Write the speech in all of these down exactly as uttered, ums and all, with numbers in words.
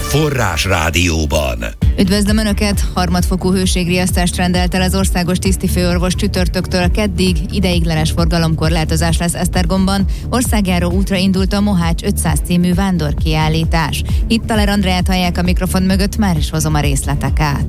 Forrás Rádióban. Üdvözlöm Önöket! Harmadfokú hőségriasztást rendelt el az országos tisztifőorvos csütörtöktől keddig, ideiglenes forgalomkorlátozás lesz Esztergomban. Országjáró útra indult a Mohács ötszáz című vándorkiállítás. Itt Taler Andreát hallják a mikrofon mögött, már is hozom a részleteket.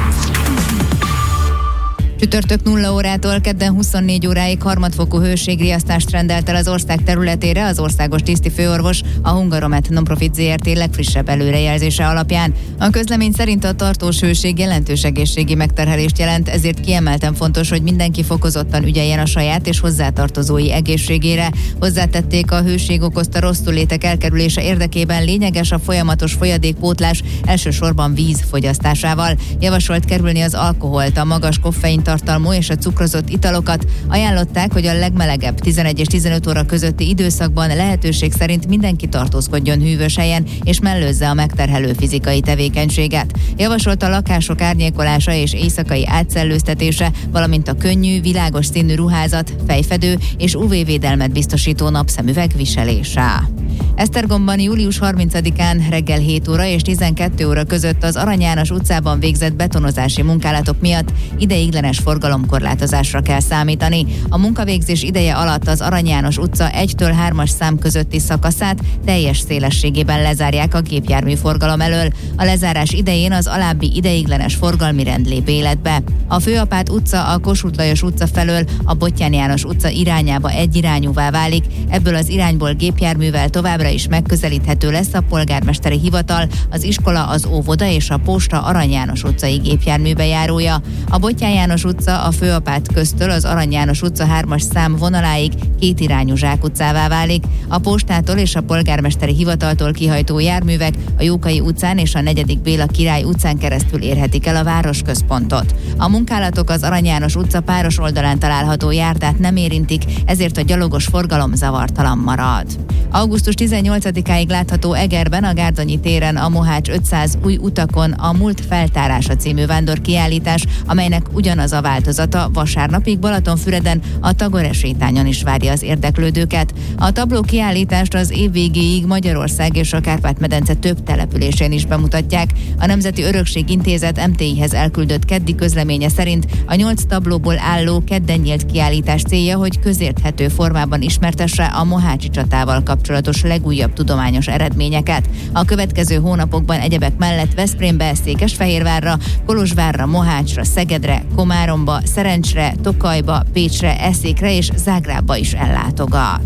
Csütörtök nulla órától kedden huszonnégy óráig harmadfokú hőségriasztást rendelt el az ország területére az országos tisztifőorvos, a Hungaromet Nonprofit zé er té legfrissebb előrejelzése alapján. A közlemény szerint a tartós hőség jelentős egészségi megterhelést jelent, ezért kiemelten fontos, hogy mindenki fokozottan ügyeljen a saját és hozzátartozói egészségére. Hozzátették, a hőség okozta rosszullétek elkerülése érdekében lényeges a folyamatos folyadékpótlás, elsősorban víz fogyasztásával. Javasolt kerülni az alkoholt, a magas koffein tartalmú és a cukrozott italokat. Ajánlották, hogy a legmelegebb tizenegy és tizenöt óra közötti időszakban lehetőség szerint mindenki tartózkodjon hűvös helyen és mellőzze a megterhelő fizikai tevékenységet. Javasolta a lakások árnyékolása és éjszakai átszellőztetése, valamint a könnyű, világos színű ruházat, fejfedő és ú vé-védelmet biztosító napszemüveg viselése. Esztergomban július harmincadikán reggel hét óra és tizenkét óra között az Arany János utcában végzett betonozási munkálatok miatt ideiglenes forgalomkorlátozásra kell számítani. A munkavégzés ideje alatt az Arany János utca egytől hármas szám közötti szakaszát teljes szélességében lezárják a gépjármű forgalom elől. A lezárás idején az alábbi ideiglenes forgalmi rend lép életbe. A Főapát utca a Kossuth Lajos utca felől a Bottyán János utca irányába egyirányúvá válik. Ebből az irányból gépjárművel továbbra is megközelíthető lesz a polgármesteri hivatal, az iskola, az óvoda és a posta Arany János utcai gépjárműbejárója. A Bottyán János utca a Főapát köztől az Arany János utca hármas szám vonaláig kétirányú zsákutcává válik. A postától és a polgármesteri hivataltól kihajtó járművek a Jókai utcán és a negyedik Béla Király utcán keresztül érhetik el a városközpontot. A munkálatok az Arany János utca páros oldalán található járdát nem érintik, ezért a gyalogos forgalom zavartalan marad. augusztus tizennyolcadikáig látható Egerben, a Gárdonyi téren a Mohács ötszáz új utakon a múlt feltárása című vándorkiállítás, amelynek ugyanaz a változata vasárnapig Balatonfüreden a Tagore sétányon is várja az érdeklődőket. A tabló kiállítást az év végéig Magyarország és a Kárpát-medence több településén is bemutatják. A Nemzeti Örökség Intézet em té i-hez elküldött keddi közleménye szerint a nyolc tablóból álló kedden nyílt kiállítás célja, hogy közérthető formában ismertesse a mohácsi csatával kapcsolatos legújabb tudományos eredményeket. A következő hónapokban egyebek mellett Veszprémbe, Székesfehérvárra, Kolozsvárra, Mohácsra, Szegedre, Komáromba, Szerencsre, Tokajba, Pécsre, Eszékre és Zágrábba is ellátogat.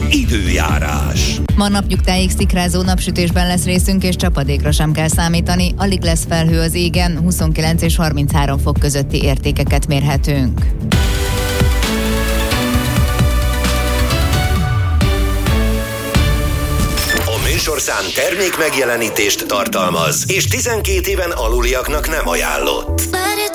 Időjárás. Ma napnyugtáig szikrázó napsütésben lesz részünk, és csapadékra sem kell számítani. Alig lesz felhő az égen, huszonkilenc és harminchárom fok közötti értékeket mérhetünk. Műsorszám termék megjelenítést tartalmaz, és tizenkét éven aluliaknak nem ajánlott.